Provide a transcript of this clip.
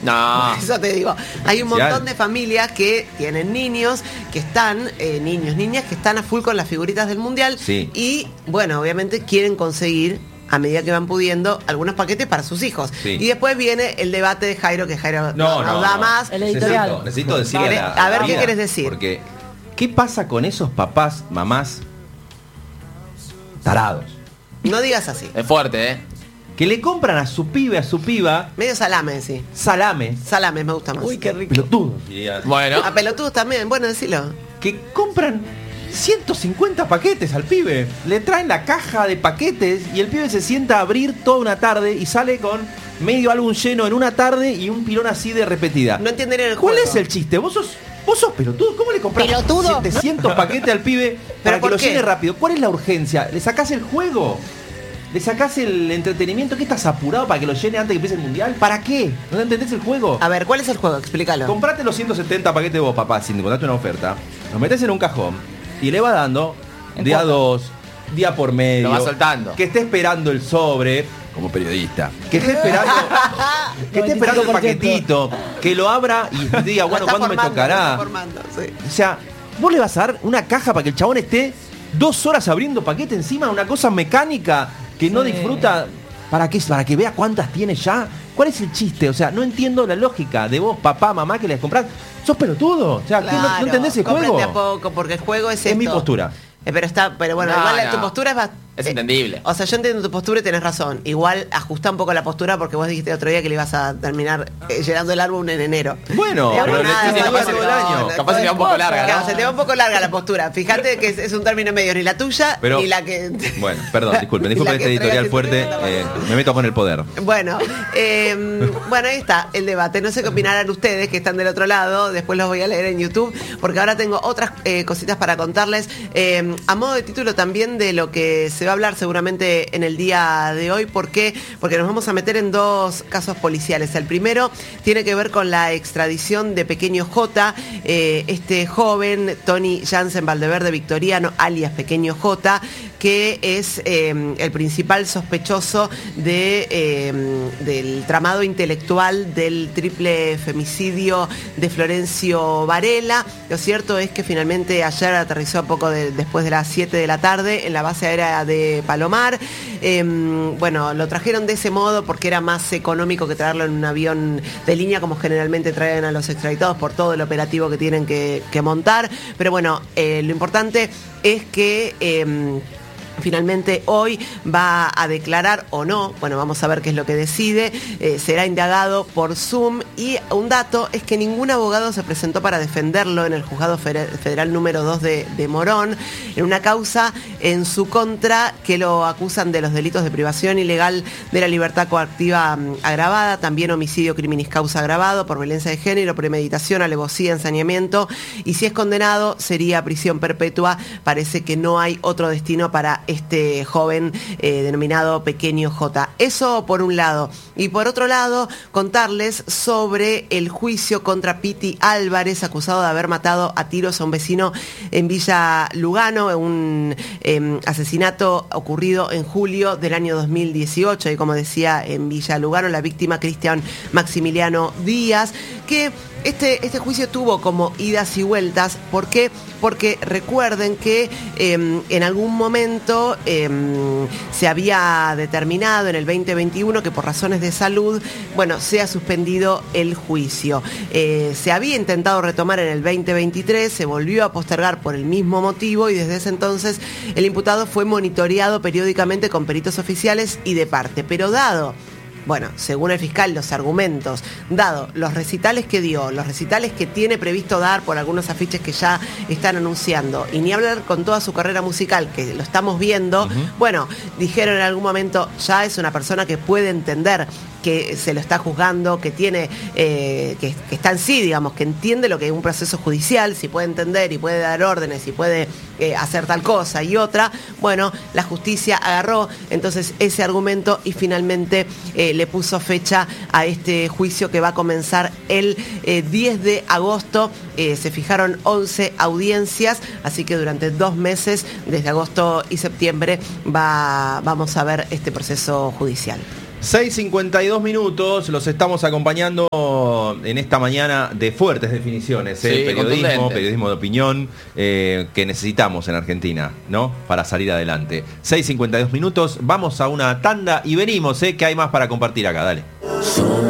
No. Por eso te digo, hay un montón de familias que tienen niños, que están, niñas que están a full con las figuritas del Mundial. Sí. Y, bueno, obviamente quieren conseguir, a medida que van pudiendo, algunos paquetes para sus hijos. Sí. Y después viene el debate de Jairo, que Jairo nos da más. El editorial. Necesito decirle A ver, ¿qué querés decir? Porque, ¿qué pasa con esos papás, mamás tarados? No digas así. Es fuerte, ¿eh? Que le compran a su pibe, a su piba, Medio salame, sí. salame. Salame me gusta más. Uy, qué rico. Pelotudos, diría. Bueno. A pelotudos también, bueno, decilo. Que compran 150 paquetes al pibe. Le traen la caja de paquetes y el pibe se sienta a abrir toda una tarde y sale con medio álbum lleno en una tarde y un pilón así de repetida. No entendería el ¿Cuál juego. es el chiste? Vos sos pelotudo. ¿Cómo le compras ¿Pelotudo? 700 paquetes al pibe para que ¿por lo qué? llene rápido? ¿Cuál es la urgencia? ¿Le sacás el juego? ¿Le sacás el entretenimiento? ¿Qué estás apurado para que lo llene antes de que empiece el mundial? ¿Para qué? ¿No entendés el juego? A ver, ¿cuál es el juego? Explícalo. Comprate los 170 paquetes vos, papá, sin encontrarte una oferta. Los metés en un cajón y le va dando día cuánto? 2, día por medio. Lo va soltando. Que esté esperando el sobre, como periodista. Que esté esperando, que esté esperando el 95%. paquetito. Que lo abra y diga, bueno, Lo está ¿cuándo me formando, tocará? lo está formando, sí. O sea, vos le vas a dar una caja para que el chabón esté 2 horas abriendo paquete encima, una cosa mecánica que no Sí. disfruta. ¿Para qué? ¿Para que vea cuántas tiene ya? ¿Cuál es el chiste? O sea, no entiendo la lógica de vos, papá, mamá, que les comprás. ¿Sos pelotudo? O sea, ¿qué, no entendés el juego? cómprate a poco, porque el juego es Es mi esto. postura. Pero bueno, No, igual no. tu postura es Es entendible. O sea, yo entiendo tu postura y tenés razón. Igual ajusta un poco la postura porque vos dijiste otro día que le ibas a terminar llenando el álbum en enero. Bueno, Digamos, pero nada, le tiene capaz todo se- el año. Capaz se te va un poco larga, Claro, ¿no? se te va un poco larga la postura. Fíjate que es un término medio, ni la tuya Pero- ni la que... Bueno, perdón, disculpen La este que editorial entrega fuerte. 150 Me meto con el poder. Bueno, bueno, ahí está el debate. No sé qué opinarán ustedes que están del otro lado. Después los voy a leer en YouTube, porque ahora tengo otras cositas para contarles. A modo de título también de lo que se va a hablar seguramente en el día de hoy. ¿Por qué? Porque nos vamos a meter en 2 casos policiales. El primero tiene que ver con la extradición de Pequeño J, este joven, Tony Jansen Valdeverde Victoriano, alias Pequeño J, que es el principal sospechoso del tramado intelectual del triple femicidio de Florencio Varela. Lo cierto es que finalmente ayer aterrizó después de las 7 de la tarde en la base aérea de Palomar. Bueno, lo trajeron de ese modo porque era más económico que traerlo en un avión de línea, como generalmente traen a los extraditados por todo el operativo que tienen que montar. Pero bueno, lo importante es que... finalmente hoy va a declarar o no, bueno, vamos a ver qué es lo que decide, será indagado por Zoom, y un dato es que ningún abogado se presentó para defenderlo en el juzgado federal número 2 de Morón, en una causa en su contra que lo acusan de los delitos de privación ilegal de la libertad coactiva agravada, también homicidio criminis causa agravado por violencia de género, premeditación, alevosía, ensañamiento, y si es condenado sería prisión perpetua. Parece que no hay otro destino para este joven denominado Pequeño J. Eso por un lado. Y por otro lado, contarles sobre el juicio contra Piti Álvarez, acusado de haber matado a tiros a un vecino en Villa Lugano, un asesinato ocurrido en julio del año 2018, y como decía, en Villa Lugano, la víctima Cristian Maximiliano Díaz, que este juicio tuvo como idas y vueltas. ¿Por qué? Porque recuerden que en algún momento se había determinado en el 2021 que por razones de salud, bueno, se ha suspendido el juicio. Se había intentado retomar en el 2023, se volvió a postergar por el mismo motivo, y desde ese entonces el imputado fue monitoreado periódicamente con peritos oficiales y de parte. Pero dado, bueno, según el fiscal, los argumentos, dado los recitales que dio, los recitales que tiene previsto dar por algunos afiches que ya están anunciando, y ni hablar con toda su carrera musical, que lo estamos viendo, bueno, dijeron en algún momento, ya es una persona que puede entender que se lo está juzgando, que tiene, que está en sí, digamos, que entiende lo que es un proceso judicial, si puede entender y puede dar órdenes y puede hacer tal cosa y otra. Bueno, la justicia agarró entonces ese argumento y finalmente le puso fecha a este juicio que va a comenzar el 10 de agosto. Se fijaron 11 audiencias, así que durante 2 meses, desde agosto y septiembre, vamos a ver este proceso judicial. 6:52 minutos, los estamos acompañando en esta mañana de fuertes definiciones, Sí, periodismo de opinión que necesitamos en Argentina, ¿no? Para salir adelante. 6:52 minutos, vamos a una tanda y venimos, que hay más para compartir acá, dale.